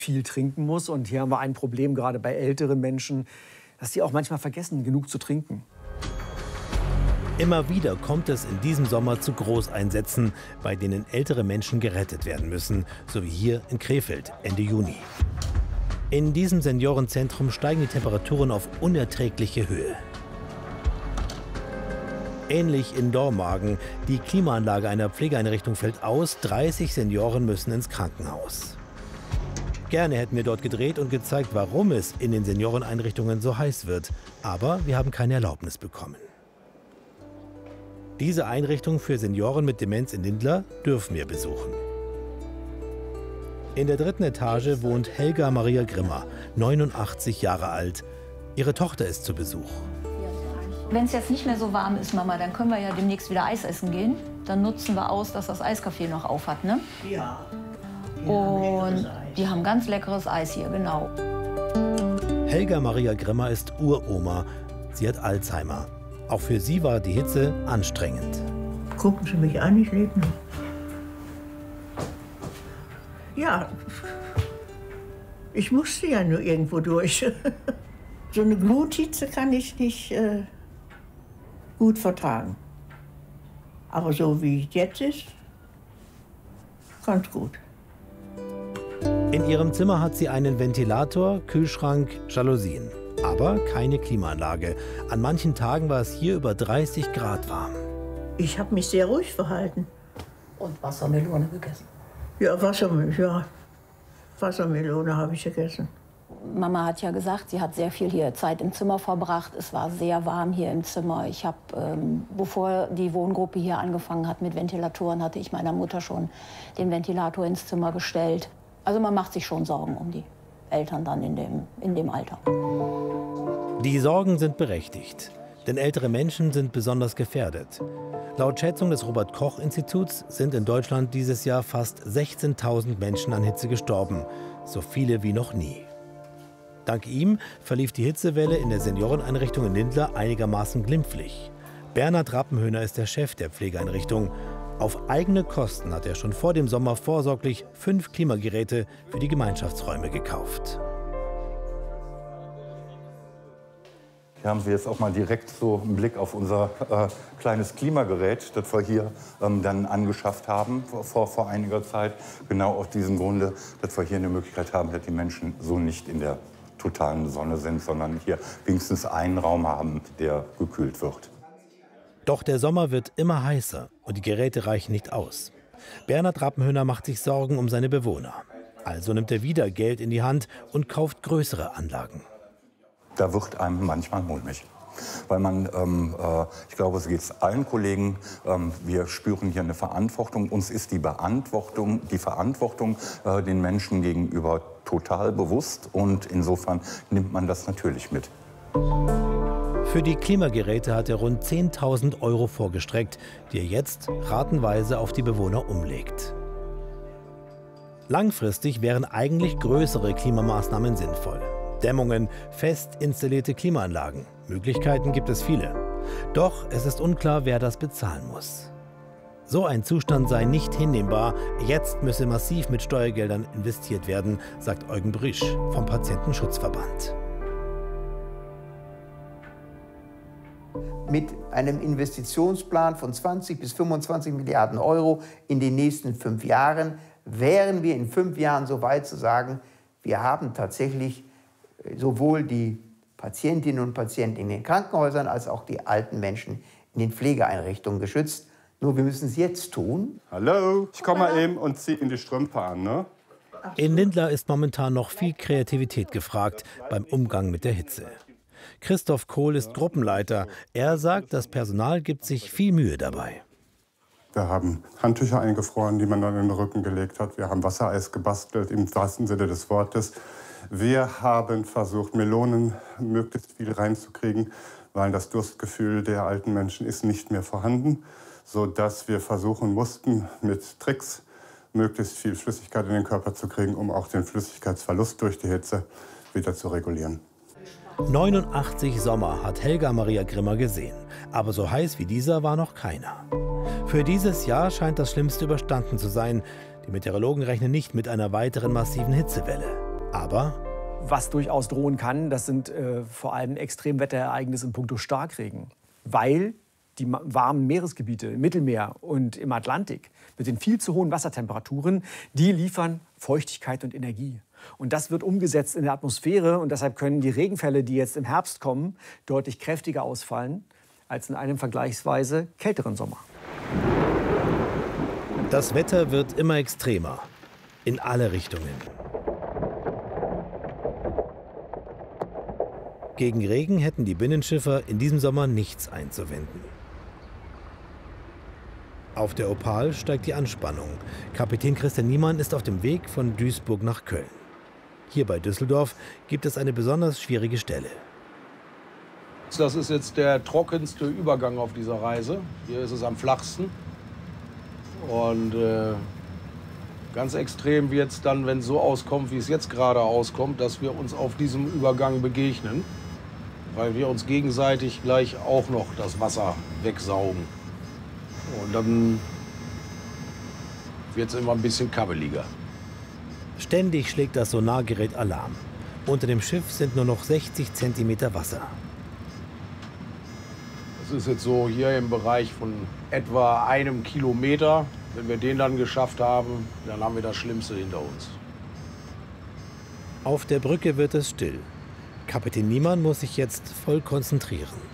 viel trinken muss. Und hier haben wir ein Problem, gerade bei älteren Menschen, dass sie auch manchmal vergessen, genug zu trinken. Immer wieder kommt es in diesem Sommer zu Großeinsätzen, bei denen ältere Menschen gerettet werden müssen, so wie hier in Krefeld Ende Juni. In diesem Seniorenzentrum steigen die Temperaturen auf unerträgliche Höhe. Ähnlich in Dormagen. Die Klimaanlage einer Pflegeeinrichtung fällt aus, 30 Senioren müssen ins Krankenhaus. Gerne hätten wir dort gedreht und gezeigt, warum es in den Senioreneinrichtungen so heiß wird. Aber wir haben keine Erlaubnis bekommen. Diese Einrichtung für Senioren mit Demenz in Lindlar dürfen wir besuchen. In der 3. Etage wohnt Helga Maria Grimmer, 89 Jahre alt. Ihre Tochter ist zu Besuch. Wenn es jetzt nicht mehr so warm ist, Mama, dann können wir ja demnächst wieder Eis essen gehen. Dann nutzen wir aus, dass das Eiscafé noch auf hat, ne? Ja. Und die haben ganz leckeres Eis hier, genau. Helga Maria Grimmer ist Uroma. Sie hat Alzheimer. Auch für sie war die Hitze anstrengend. Gucken Sie mich an, ich lebe noch. Ja, ich musste ja nur irgendwo durch. So eine Gluthitze kann ich nicht gut vertragen. Aber so wie es jetzt ist, ganz gut. In ihrem Zimmer hat sie einen Ventilator, Kühlschrank, Jalousien. Aber keine Klimaanlage. An manchen Tagen war es hier über 30 Grad warm. Ich habe mich sehr ruhig verhalten. Und Wassermelone gegessen. Ja, Wassermelone habe ich gegessen. Mama hat ja gesagt, sie hat sehr viel hier Zeit im Zimmer verbracht. Es war sehr warm hier im Zimmer. Ich habe, bevor die Wohngruppe hier angefangen hat mit Ventilatoren, hatte ich meiner Mutter schon den Ventilator ins Zimmer gestellt. Also man macht sich schon Sorgen um die Eltern dann in dem Alter. Die Sorgen sind berechtigt, denn ältere Menschen sind besonders gefährdet. Laut Schätzung des Robert-Koch-Instituts sind in Deutschland dieses Jahr fast 16.000 Menschen an Hitze gestorben, so viele wie noch nie. Dank ihm verlief die Hitzewelle in der Senioreneinrichtung in Lindlar einigermaßen glimpflich. Bernhard Rappenhöhner ist der Chef der Pflegeeinrichtung. Auf eigene Kosten hat er schon vor dem Sommer vorsorglich 5 Klimageräte für die Gemeinschaftsräume gekauft. Hier haben Sie jetzt auch mal direkt so einen Blick auf unser kleines Klimagerät, das wir hier dann angeschafft haben vor einiger Zeit. Genau aus diesem Grunde, dass wir hier eine Möglichkeit haben, dass die Menschen so nicht in der totalen Sonne sind, sondern hier wenigstens einen Raum haben, der gekühlt wird. Doch der Sommer wird immer heißer und die Geräte reichen nicht aus. Bernhard Rappenhöhner macht sich Sorgen um seine Bewohner. Also nimmt er wieder Geld in die Hand und kauft größere Anlagen. Da wird einem manchmal mulmig. Weil man, ich glaube, es geht allen Kollegen, wir spüren hier eine Verantwortung. Uns ist die Verantwortung den Menschen gegenüber total bewusst. Und insofern nimmt man das natürlich mit. Für die Klimageräte hat er rund 10.000 € vorgestreckt, die er jetzt ratenweise auf die Bewohner umlegt. Langfristig wären eigentlich größere Klimamaßnahmen sinnvoll. Dämmungen, fest installierte Klimaanlagen. Möglichkeiten gibt es viele. Doch es ist unklar, wer das bezahlen muss. So ein Zustand sei nicht hinnehmbar. Jetzt müsse massiv mit Steuergeldern investiert werden, sagt Eugen Brisch vom Patientenschutzverband. Mit einem Investitionsplan von 20 bis 25 Milliarden € in den nächsten 5 Jahren wären wir in 5 Jahren so weit zu sagen, wir haben tatsächlich sowohl die Patientinnen und Patienten in den Krankenhäusern als auch die alten Menschen in den Pflegeeinrichtungen geschützt. Nur wir müssen es jetzt tun. Hallo, ich komme mal eben und ziehe in die Strümpfe an, ne? In Lindlar ist momentan noch viel Kreativität gefragt beim Umgang mit der Hitze. Christoph Kohl ist Gruppenleiter. Er sagt, das Personal gibt sich viel Mühe dabei. Wir haben Handtücher eingefroren, die man dann in den Rücken gelegt hat. Wir haben Wassereis gebastelt, im wahrsten Sinne des Wortes. Wir haben versucht, Melonen möglichst viel reinzukriegen, weil das Durstgefühl der alten Menschen ist nicht mehr vorhanden, sodass wir versuchen mussten, mit Tricks möglichst viel Flüssigkeit in den Körper zu kriegen, um auch den Flüssigkeitsverlust durch die Hitze wieder zu regulieren. 89 Sommer hat Helga Maria Grimmer gesehen, aber so heiß wie dieser war noch keiner. Für dieses Jahr scheint das Schlimmste überstanden zu sein. Die Meteorologen rechnen nicht mit einer weiteren massiven Hitzewelle. Aber was durchaus drohen kann, das sind vor allem Extremwetterereignisse in puncto Starkregen. Weil die warmen Meeresgebiete im Mittelmeer und im Atlantik mit den viel zu hohen Wassertemperaturen, die liefern Feuchtigkeit und Energie. Und das wird umgesetzt in der Atmosphäre. Und deshalb können die Regenfälle, die jetzt im Herbst kommen, deutlich kräftiger ausfallen als in einem vergleichsweise kälteren Sommer. Das Wetter wird immer extremer. In alle Richtungen. Gegen Regen hätten die Binnenschiffer in diesem Sommer nichts einzuwenden. Auf der Opal steigt die Anspannung. Kapitän Christian Niemann ist auf dem Weg von Duisburg nach Köln. Hier bei Düsseldorf gibt es eine besonders schwierige Stelle. Das ist jetzt der trockenste Übergang auf dieser Reise. Hier ist es am flachsten. Und ganz extrem wird es dann, wenn es so auskommt, wie es jetzt gerade auskommt, dass wir uns auf diesem Übergang begegnen. Weil wir uns gegenseitig gleich auch noch das Wasser wegsaugen. Und dann wird es immer ein bisschen kabbeliger. Ständig schlägt das Sonargerät Alarm. Unter dem Schiff sind nur noch 60 cm Wasser. Das ist jetzt so hier im Bereich von etwa 1 Kilometer. Wenn wir den dann geschafft haben, dann haben wir das Schlimmste hinter uns. Auf der Brücke wird es still. Kapitän Niemann muss sich jetzt voll konzentrieren.